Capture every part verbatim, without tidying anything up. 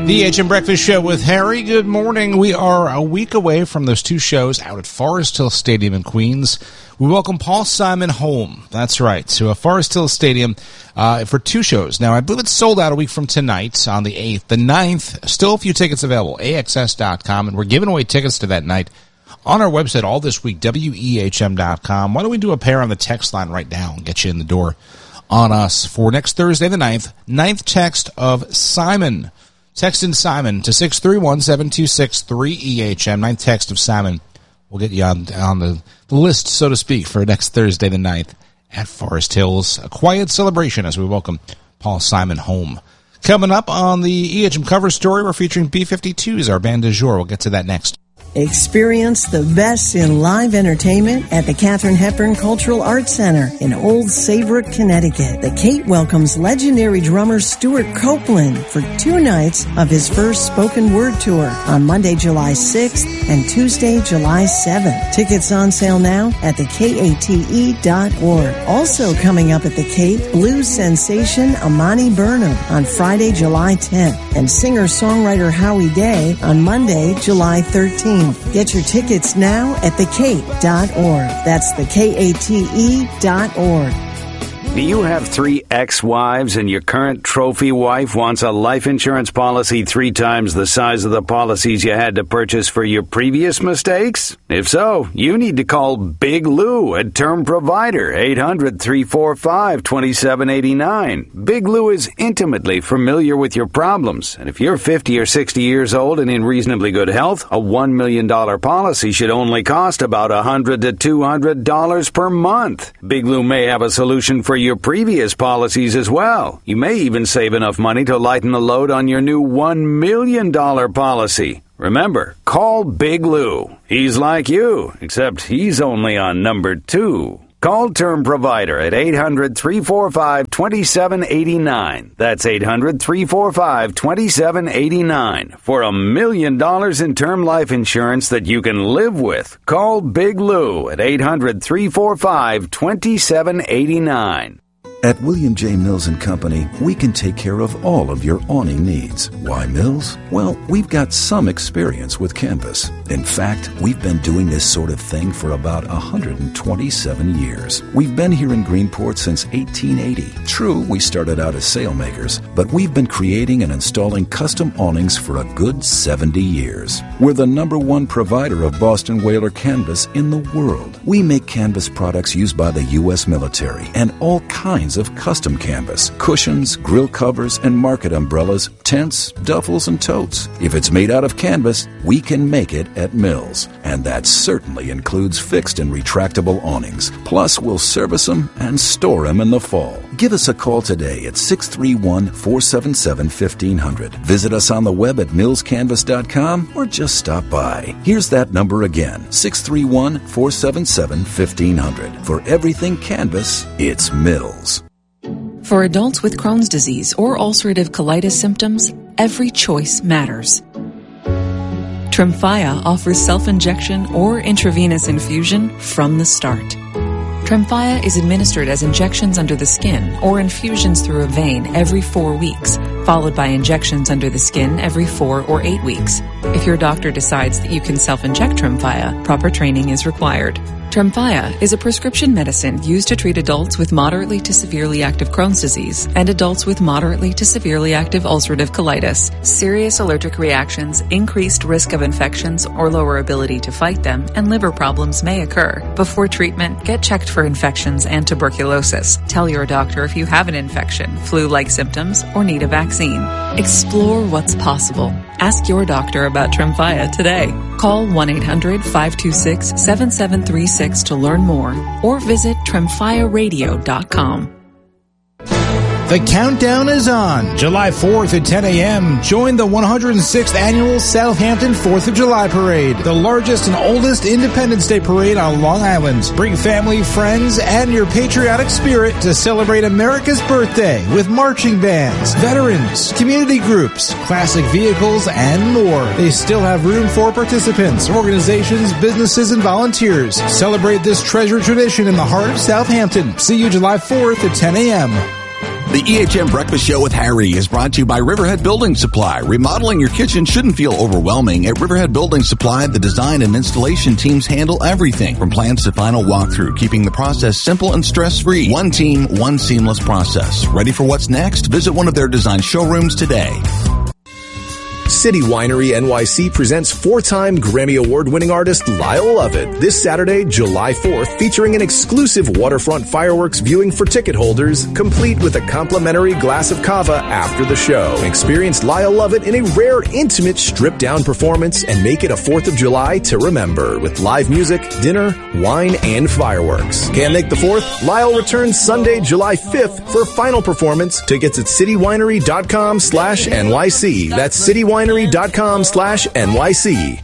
The E H M Breakfast Show with Harry. Good morning. We are a week away from those two shows out at Forest Hill Stadium in Queens. We welcome Paul Simon home. That's right, to a Forest Hill Stadium uh, for two shows. Now, I believe it's sold out a week from tonight on the eighth. The ninth, still a few tickets available, A X S dot com, and we're giving away tickets to that night on our website all this week, W E H M dot com. Why don't we do a pair on the text line right now and get you in the door on us for next Thursday the ninth. Ninth text of Simon. Text in Simon to six three one, seven two six, three E H M. Ninth text of Simon. We'll get you on, on the, the list, so to speak, for next Thursday the ninth at Forest Hills. A quiet celebration as we welcome Paul Simon home. Coming up on the E H M cover story, we're featuring B fifty-twos, our band du jour. We'll get to that next. Experience the best in live entertainment at the Katharine Hepburn Cultural Arts Center in Old Saybrook, Connecticut. The Kate welcomes legendary drummer Stuart Copeland for two nights of his first spoken word tour on Monday, July sixth and Tuesday, July seventh. Tickets on sale now at the kate dot org. Also coming up at the Kate, blues sensation Amani Burnham on Friday, July tenth, and singer-songwriter Howie Day on Monday, July thirteenth. Get your tickets now at the kate dot org. That's the kate dot org. Do you have three ex-wives and your current trophy wife wants a life insurance policy three times the size of the policies you had to purchase for your previous mistakes? If so, you need to call Big Lou at Term Provider, eight hundred, three four five, two seven eight nine. Big Lou is intimately familiar with your problems, and if you're fifty or sixty years old and in reasonably good health, a one million dollars policy should only cost about one hundred to two hundred dollars per month. Big Lou may have a solution for your previous policies as well. You may even save enough money to lighten the load on your new one million dollars policy. Remember, call Big Lou. He's like you, except he's only on number two. Call Term Provider at eight hundred, three four five, two seven eight nine. That's eight hundred, three four five, two seven eight nine. For a million dollars in term life insurance that you can live with. Call Big Lou at eight hundred, three four five, two seven eight nine. At William J. Mills and Company, we can take care of all of your awning needs. Why Mills? Well, we've got some experience with canvas. In fact, we've been doing this sort of thing for about one hundred twenty-seven years. We've been here in Greenport since eighteen eighty. True, we started out as sailmakers, but we've been creating and installing custom awnings for a good seventy years. We're the number one provider of Boston Whaler canvas in the world. We make canvas products used by the U S military and all kinds of custom canvas, cushions, grill covers, and market umbrellas, tents, duffels, and totes. If it's made out of canvas, we can make it at Mills. And that certainly includes fixed and retractable awnings. Plus, we'll service them and store them in the fall. Give us a call today at six three one, four seven seven, fifteen hundred. Visit us on the web at mills canvas dot com or just stop by. Here's that number again, six three one, four seven seven, fifteen hundred. For everything canvas, it's Mills. For adults with Crohn's disease or ulcerative colitis symptoms, every choice matters. Tremfya offers self-injection or intravenous infusion from the start. Tremfya is administered as injections under the skin or infusions through a vein every four weeks, followed by injections under the skin every four or eight weeks. If your doctor decides that you can self-inject Tremfya, proper training is required. Tremfya is a prescription medicine used to treat adults with moderately to severely active Crohn's disease and adults with moderately to severely active ulcerative colitis. Serious allergic reactions, increased risk of infections or lower ability to fight them, and liver problems may occur. Before treatment, get checked for infections and tuberculosis. Tell your doctor if you have an infection, flu-like symptoms, or need a vaccine. Explore what's possible. Ask your doctor about Tremfya today. Call one eight hundred, five two six, seven seven three six to learn more or visit tremfya radio dot com. The countdown is on. July fourth at ten a.m. Join the one hundred sixth Annual Southampton fourth of July Parade, the largest and oldest Independence Day parade on Long Island. Bring family, friends, and your patriotic spirit to celebrate America's birthday with marching bands, veterans, community groups, classic vehicles, and more. They still have room for participants, organizations, businesses, and volunteers. Celebrate this treasured tradition in the heart of Southampton. See you July fourth at ten a.m. The E H M Breakfast Show with Harry is brought to you by Riverhead Building Supply. Remodeling your kitchen shouldn't feel overwhelming. At Riverhead Building Supply, the design and installation teams handle everything from plans to final walkthrough, keeping the process simple and stress-free. One team, one seamless process. Ready for what's next? Visit one of their design showrooms today. City Winery N Y C presents four-time Grammy Award-winning artist Lyle Lovett this Saturday, July fourth, featuring an exclusive waterfront fireworks viewing for ticket holders, complete with a complimentary glass of cava after the show. Experience Lyle Lovett in a rare, intimate, stripped-down performance and make it a fourth of July to remember with live music, dinner, wine, and fireworks. Can't make the fourth? Lyle returns Sunday, July fifth for final performance. Tickets at citywinery.com slash NYC. That's citywinery.com slash NYC.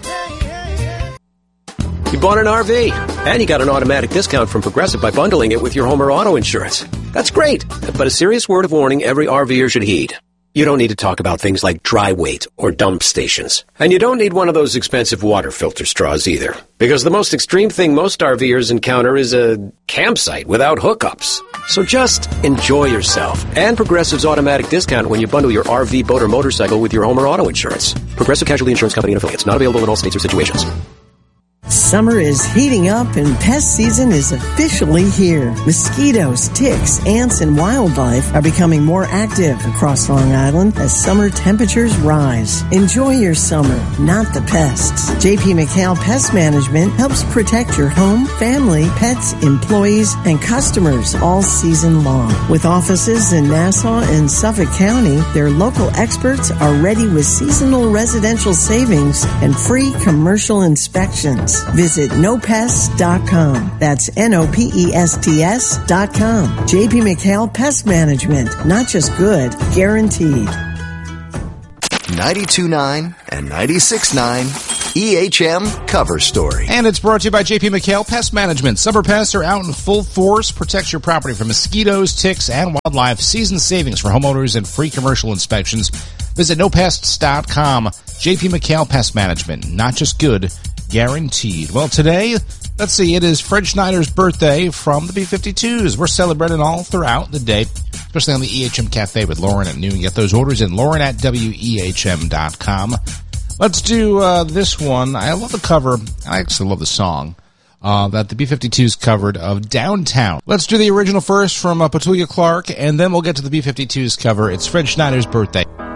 You bought an R V, and you got an automatic discount from Progressive by bundling it with your home or auto insurance. That's great, but a serious word of warning every RVer should heed. You don't need to talk about things like dry weight or dump stations. And you don't need one of those expensive water filter straws either. Because the most extreme thing most RVers encounter is a campsite without hookups. So just enjoy yourself and Progressive's automatic discount when you bundle your R V, boat, or motorcycle with your home or auto insurance. Progressive Casualty Insurance Company and affiliates. Not available in all states or situations. Summer is heating up and pest season is officially here. Mosquitoes, ticks, ants, and wildlife are becoming more active across Long Island as summer temperatures rise. Enjoy your summer, not the pests. J P McHale Pest Management helps protect your home, family, pets, employees, and customers all season long. With offices in Nassau and Suffolk County, their local experts are ready with seasonal residential savings and free commercial inspections. Visit no pests dot com. That's N O P E S T S dot com. J P McHale Pest Management. Not just good, guaranteed. ninety-two point nine and ninety-six point nine E H M Cover Story. And it's brought to you by J P McHale Pest Management. Summer pests are out in full force. Protect your property from mosquitoes, ticks, and wildlife. Season savings for homeowners and free commercial inspections. Visit no pests dot com. J P McHale Pest Management. Not just good, guaranteed. Well, today, let's see, it is Fred Schneider's birthday from the B fifty-twos. We're celebrating all throughout the day, especially on the E H M Cafe with Lauren at noon. Get those orders in, Lauren at W E H M dot com. Let's do uh, this one. I love the cover. I actually love the song uh, that the B fifty-twos covered of Downtown. Let's do the original first from uh, Petulia Clark, and then we'll get to the B fifty-twos cover. It's Fred Schneider's birthday.